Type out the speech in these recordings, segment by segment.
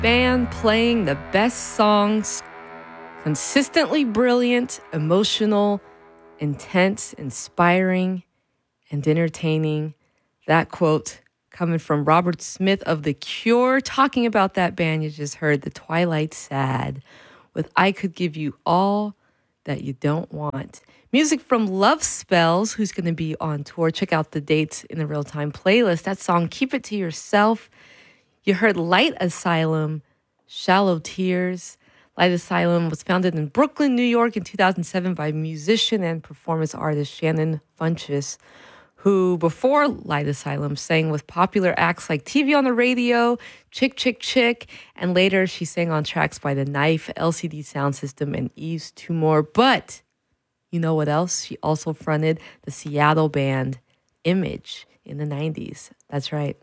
band playing the best songs, consistently brilliant, emotional, intense, inspiring, and entertaining. That quote coming from Robert Smith of The Cure, talking about that band you just heard, The Twilight Sad, with I Could Give You All That You Don't Want. Music from Love Spells, who's going to be on tour. Check out the dates in the real-time playlist. That song, Keep It to Yourself. You heard Light Asylum, Shallow Tears. Light Asylum was founded in Brooklyn, New York in 2007 by musician and performance artist Shannon Funches, who before Light Asylum sang with popular acts like TV on the Radio, Chick Chick Chick, and later she sang on tracks by The Knife, LCD Sound System, and Eves Two More. But you know what else? She also fronted the Seattle band Image in the 90s. That's right.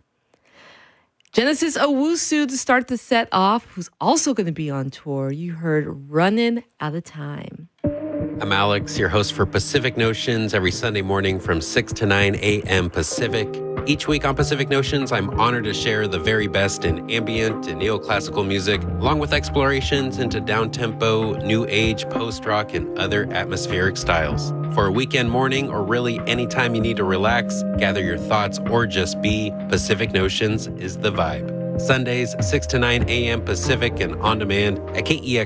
Genesis Owusu to start the set off, who's also going to be on tour. You heard Running Out of Time. I'm Alex, your host for Pacific Notions, every Sunday morning from 6 to 9 a.m. Pacific. Each week on Pacific Notions, I'm honored to share the very best in ambient and neoclassical music, along with explorations into down-tempo, new age, post-rock, and other atmospheric styles. For a weekend morning, or really anytime you need to relax, gather your thoughts, or just be, Pacific Notions is the vibe. Sundays, 6 to 9 a.m. Pacific and on demand at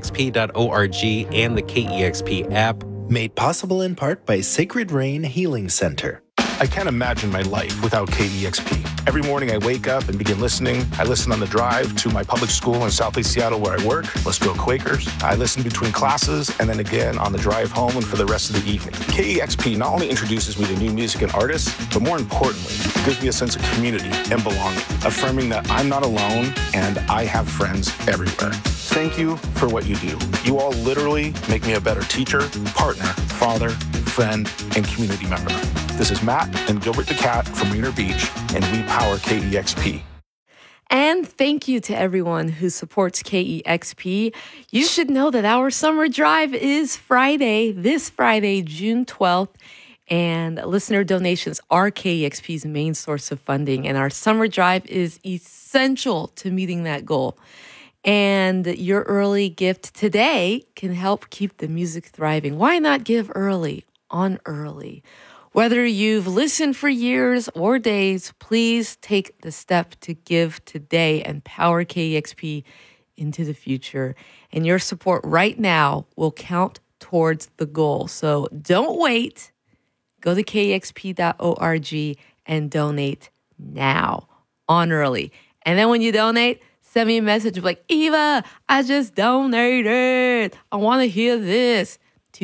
KEXP.org and the KEXP app. Made possible in part by Sacred Rain Healing Center. I can't imagine my life without KEXP. Every morning I wake up and begin listening. I listen on the drive to my public school in Southeast Seattle where I work, Let's Go Quakers. I listen between classes and then again on the drive home and for the rest of the evening. KEXP not only introduces me to new music and artists, but more importantly, gives me a sense of community and belonging, affirming that I'm not alone and I have friends everywhere. Thank you for what you do. You all literally make me a better teacher, partner, father, friend, and community member. This is Matt and Gilbert the Cat from Rainier Beach, and we power KEXP. And thank you to everyone who supports KEXP. You should know that our summer drive is this Friday, June 12th. And listener donations are KEXP's main source of funding. And our summer drive is essential to meeting that goal. And your early gift today can help keep the music thriving. Why not give early on early? Whether you've listened for years or days, please take the step to give today and power KEXP into the future. And your support right now will count towards the goal. So don't wait. Go to KEXP.org and donate now on early. And then when you donate, send me a message like, Eva, I just donated. I want to hear this.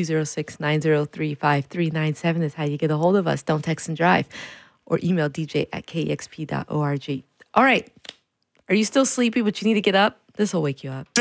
206-903-5397 is how you get a hold of us. Don't text and drive. Or email dj@kexp.org. All right. Are you still sleepy, but you need to get up? This will wake you up.